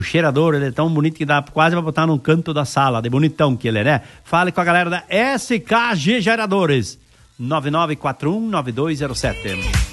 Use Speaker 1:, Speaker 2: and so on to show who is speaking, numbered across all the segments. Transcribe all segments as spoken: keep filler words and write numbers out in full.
Speaker 1: cheirador, ele é tão bonito que dá quase pra botar num canto da sala, de bonitão que ele é, né? Fale com a galera da S K G Geradores, nove nove quatro um nove dois zero sete.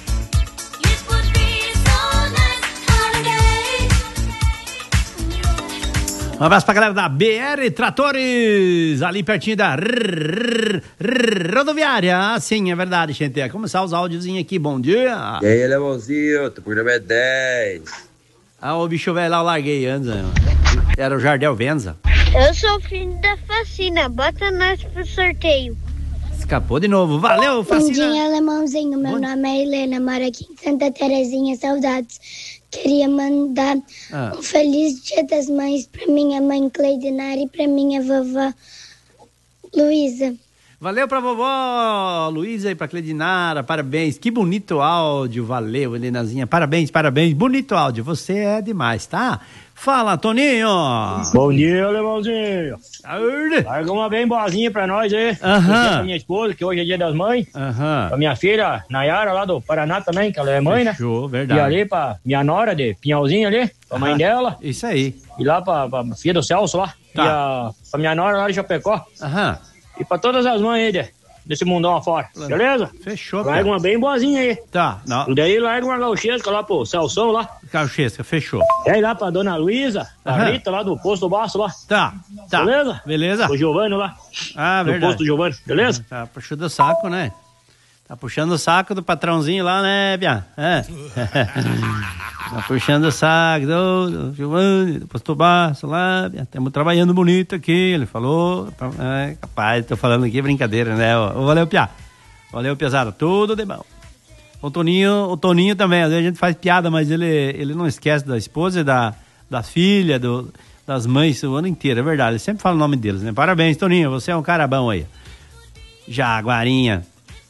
Speaker 1: Um abraço pra galera da B R Tratores, ali pertinho da rrr, rrr, rodoviária. Sim, é verdade, gente. É começar os áudiozinhos aqui, bom dia.
Speaker 2: E aí, Leãozinho, o programa é dez.
Speaker 1: Ah, o bicho velho lá, eu larguei antes. Era o Jardel Venza.
Speaker 3: Eu sou o filho da Facina, bota nós pro sorteio.
Speaker 1: Escapou de novo, valeu, Facina.
Speaker 4: Bom dia, Alemãozinho, meu Bom... nome é Helena, moro aqui em Santa Terezinha, saudades. Queria mandar ah. um feliz dia das mães pra minha mãe Cleidinara e pra minha vovó Luísa.
Speaker 1: Valeu pra vovó Luísa e pra Cleidinara, parabéns, que bonito áudio, valeu, Helenazinha, parabéns, parabéns, bonito áudio, você é demais, tá? Fala, Toninho!
Speaker 5: Bom dia, Alemãozinho! Larga uma bem boazinha pra nós aí,
Speaker 1: aham,
Speaker 5: pra minha esposa, que hoje é dia das mães,
Speaker 1: aham,
Speaker 5: pra minha filha Nayara, lá do Paraná também, que ela é mãe,
Speaker 1: fechou,
Speaker 5: né?
Speaker 1: Verdade.
Speaker 5: E ali pra minha nora de Pinhalzinho ali, pra aham, mãe dela.
Speaker 1: Isso aí.
Speaker 5: E lá pra, pra filha do Celso lá, tá. E a, pra minha nora lá de Chapecó.
Speaker 1: Aham.
Speaker 5: E pra todas as mães aí de, desse mundão afora, beleza?
Speaker 1: Fechou,
Speaker 5: larga cara. Uma bem boazinha aí.
Speaker 1: Tá, não.
Speaker 5: E daí larga uma gauchesca lá pro Celso lá.
Speaker 1: Gauchesca, fechou.
Speaker 5: E aí lá pra dona Luísa, a uhum. Rita lá do Posto do Baço lá.
Speaker 1: Tá, tá.
Speaker 5: Beleza?
Speaker 1: Beleza.
Speaker 5: O Giovanni lá.
Speaker 1: Ah,
Speaker 5: do
Speaker 1: verdade.
Speaker 5: Do Posto Giovanni, beleza?
Speaker 1: Tá puxando o saco, né? Tá puxando o saco do patrãozinho lá, né, Bia? É. Tá puxando o saco do, do Giovanni, do Posto Baço lá, Bia. Estamos trabalhando bonito aqui, ele falou. É, capaz, tô falando aqui brincadeira, né? Valeu, Pia. Valeu, Piazada. Tudo de bom. O Toninho, o Toninho também, às vezes a gente faz piada, mas ele, ele não esquece da esposa e da, da filha, do, das mães o ano inteiro, é verdade. Ele sempre fala o nome deles, né? Parabéns, Toninho, você é um cara bom aí. Jaguarinha.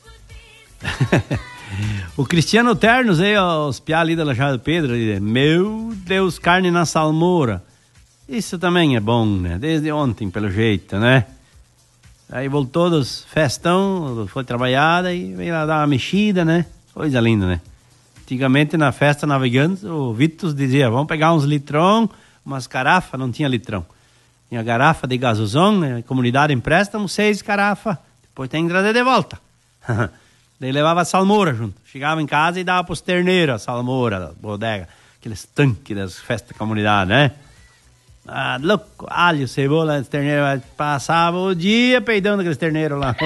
Speaker 1: O Cristiano Ternos aí, ó, os piá ali da Lajada do Pedro, ele, meu Deus, carne na salmoura. Isso também é bom, né? Desde ontem, pelo jeito, né? Aí voltou dos festão, foi trabalhada e veio lá dar uma mexida, né? Coisa linda, né? Antigamente na festa Navegantes, o Vitus dizia, vamos pegar uns litrão, umas garrafas, não tinha litrão. Tinha garrafa de gasozão, né? A comunidade empresta uns seis garrafas, depois tem que trazer de volta. Daí levava a salmoura junto. Chegava em casa e dava pros terneiros a salmoura da bodega. Aqueles tanques das festas da comunidade, né? Ah, louco, alho, cebola, terneiros. Passava o dia peidando aqueles terneiros lá.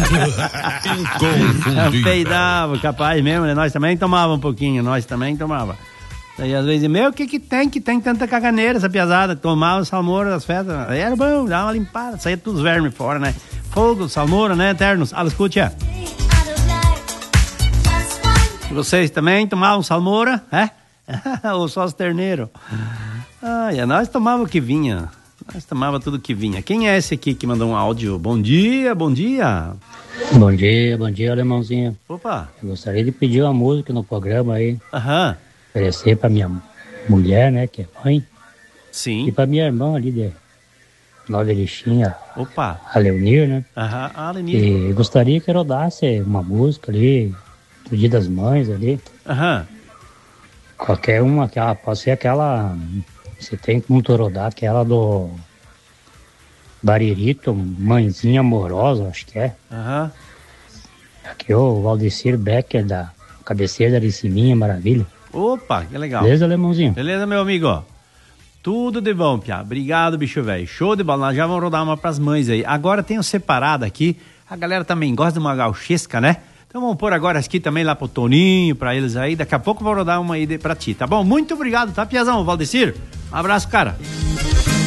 Speaker 1: Peidava, capaz mesmo, né? Nós também tomava um pouquinho, nós também tomava. Daí às vezes, meu, o que que tem que tem tanta caganeira essa piazada? Tomava salmoura das festas. Aí era bom, dava uma limpada, saía todos os vermes fora, né? Fogo, salmoura, né, Ternos? Alô, escute, é. Vocês também tomavam salmoura, é? Ou só os terneiros? Ah, e nós tomava o que vinha. Nós tomava tudo que vinha. Quem é esse aqui que mandou um áudio? Bom dia, bom dia.
Speaker 6: Bom dia, bom dia, Alemãozinho.
Speaker 1: Opa.
Speaker 6: Eu gostaria de pedir uma música no programa aí.
Speaker 1: Aham.
Speaker 6: Oferecer pra minha mulher, né, que é mãe.
Speaker 1: Sim.
Speaker 6: E pra minha irmã ali de Nova Erechim,
Speaker 1: Opa.
Speaker 6: A Leonir, né?
Speaker 1: Aham, a Leonir.
Speaker 6: E gostaria que rodasse uma música ali, do Dia das Mães ali.
Speaker 1: Aham.
Speaker 6: Qualquer uma, aquela, pode ser aquela, você tem como rodar, aquela do Baririto, Mãezinha Amorosa, acho que é.
Speaker 1: Aham.
Speaker 6: Aqui o Valdecir Becker, da cabeceira da Ariciminha, maravilha.
Speaker 1: Opa, que legal.
Speaker 6: Beleza, Alemãozinho?
Speaker 1: Beleza, meu amigo? Tudo de bom, Pia. Obrigado, bicho velho. Show de bola. Nós já vamos rodar uma pras mães aí. Agora tem o separado aqui. A galera também gosta de uma gauchesca, né? Então vamos pôr agora aqui também lá pro Toninho, pra eles aí. Daqui a pouco eu vou rodar uma aí pra ti, tá bom? Muito obrigado, tá, Piazão? Valdecir, um abraço, cara.